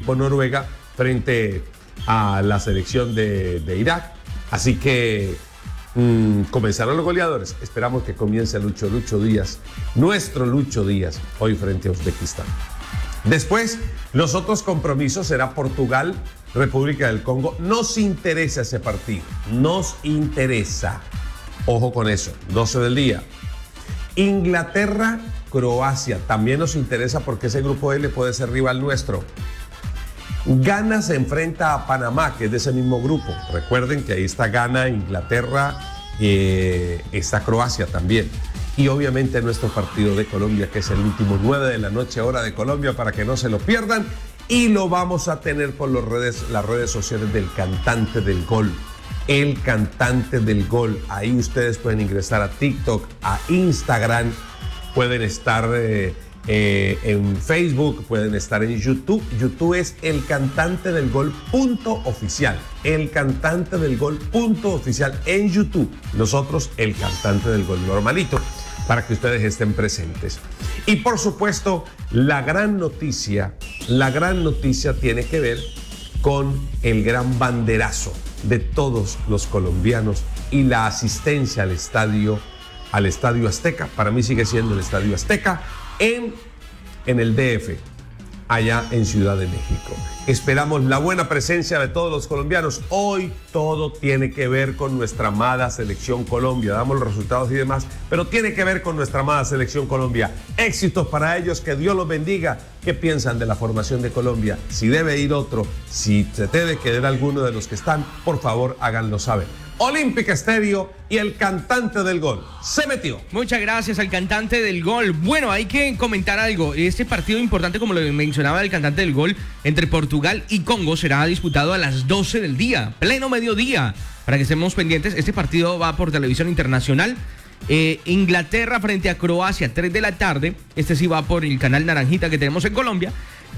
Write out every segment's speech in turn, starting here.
equipo Noruega frente a la selección de Irak. Así que comenzaron los goleadores. Esperamos que comience Lucho Díaz, nuestro Lucho Díaz, hoy frente a Uzbekistán. Después, los otros compromisos será Portugal, República del Congo. Nos interesa ese partido, nos interesa. Ojo con eso, 12 del día. Inglaterra, Croacia, también nos interesa porque ese grupo L puede ser rival nuestro. Ghana se enfrenta a Panamá, que es de ese mismo grupo. Recuerden que ahí está Ghana, Inglaterra, está Croacia también. Y obviamente nuestro partido de Colombia, que es el último 9 de la noche, hora de Colombia, para que no se lo pierdan. Y lo vamos a tener por las redes sociales del Cantante del Gol. El Cantante del Gol. Ahí ustedes pueden ingresar a TikTok, a Instagram, pueden estar en Facebook, pueden estar en YouTube. YouTube es El Cantante del Gol .oficial. El Cantante del Gol .oficial en YouTube. Nosotros, El Cantante del Gol normalito, para que ustedes estén presentes. Y por supuesto, la gran noticia tiene que ver con el gran banderazo de todos los colombianos y la asistencia al estadio Azteca. Para mí sigue siendo el Estadio Azteca en el DF, allá en Ciudad de México. Esperamos la buena presencia de todos los colombianos. Hoy todo tiene que ver con nuestra amada Selección Colombia. Damos los resultados y demás, pero tiene que ver con nuestra amada Selección Colombia. Éxitos para ellos, que Dios los bendiga. ¿Qué piensan de la formación de Colombia? Si debe ir otro, si se debe quedar alguno de los que están, por favor háganlo saber. Olímpica Estéreo y El Cantante del Gol se metió. Muchas gracias al Cantante del Gol. Bueno, hay que comentar algo. Este partido importante, como lo mencionaba el Cantante del Gol, entre Portugal y Congo será disputado a las 12 del día, pleno mediodía. Para que estemos pendientes, este partido va por televisión internacional. Inglaterra frente a Croacia, 3 de la tarde. Este sí va por el canal Naranjita que tenemos en Colombia.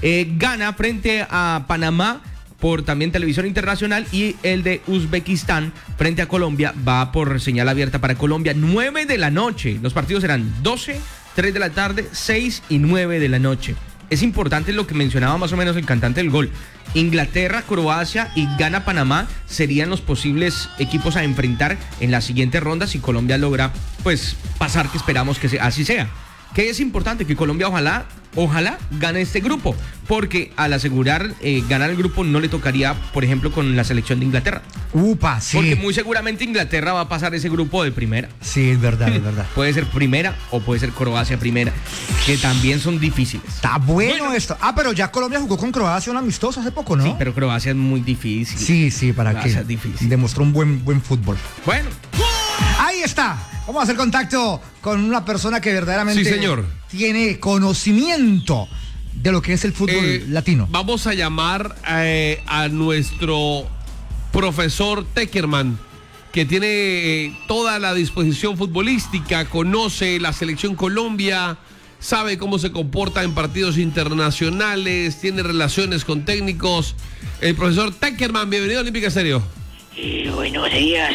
Ghana frente a Panamá, por también televisión internacional, y el de Uzbekistán frente a Colombia va por señal abierta para Colombia, 9 de la noche. Los partidos serán 12, 3 de la tarde, 6 y 9 de la noche. Es importante lo que mencionaba más o menos el Cantante del Gol. Inglaterra, Croacia y Ghana, Panamá serían los posibles equipos a enfrentar en la siguiente ronda si Colombia logra pues pasar, que esperamos que así sea. Que es importante que Colombia ojalá gane este grupo, porque al asegurar ganar el grupo no le tocaría, por ejemplo, con la selección de Inglaterra. Sí. Porque muy seguramente Inglaterra va a pasar ese grupo de primera. Sí, es verdad, es verdad. Puede ser primera o puede ser Croacia primera, que también son difíciles. Está bueno esto. Pero ya Colombia jugó con Croacia un amistoso hace poco, ¿no? Sí, pero Croacia es muy difícil. Sí, para que es difícil. Demostró un buen fútbol. Bueno. Ahí está. Vamos a hacer contacto con una persona que verdaderamente tiene conocimiento de lo que es el fútbol latino. Vamos a llamar a nuestro profesor Teckerman, que tiene toda la disposición futbolística, conoce la selección Colombia, sabe cómo se comporta en partidos internacionales, tiene relaciones con técnicos. El profesor Teckerman, bienvenido a Olímpica Estéreo. Buenos días,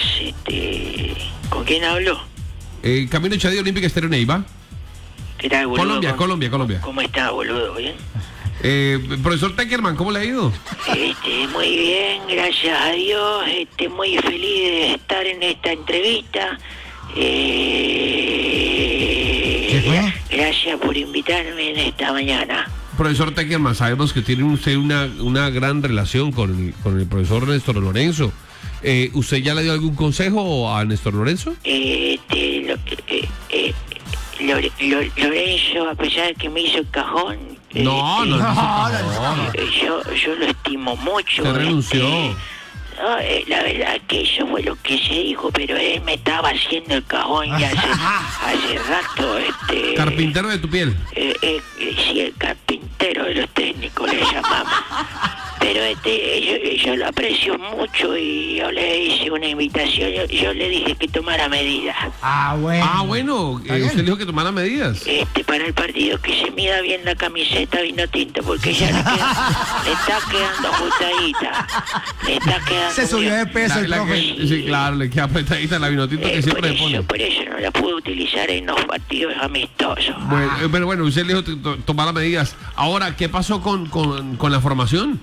¿con quién hablo? Camino Echadía, Olímpica Estéreo, Neiva. ¿Qué tal, boludo? Colombia. ¿Cómo está, boludo? ¿Bien? Profesor Teckerman, ¿cómo le ha ido? Muy bien, gracias a Dios. Muy feliz de estar en esta entrevista. Gracias por invitarme en esta mañana. Profesor Teckerman, sabemos que tiene usted una gran relación con el profesor Néstor Lorenzo. ¿Usted ya le dio algún consejo a Néstor Lorenzo? Lorenzo, a pesar de que me hizo el cajón... No. Yo lo estimo mucho. Se renunció. La verdad que eso fue lo que se dijo, pero él me estaba haciendo el cajón ya hace rato. Carpintero de tu piel. Sí, el carpintero de los técnicos le llamamos. Pero yo lo aprecio mucho y yo le hice una invitación. Yo le dije que tomara medidas. Bueno. Usted dijo que tomara medidas. Para el partido, que se mida bien la camiseta vino tinto, porque ya le está quedando ajustadita. Se subió de peso el profe. Sí, claro, le queda apretadita la vino tinto que siempre le pone. Por eso no la puedo utilizar en los partidos amistosos. Pero bueno, usted le dijo tomar las medidas. Ahora, ¿qué pasó con la formación?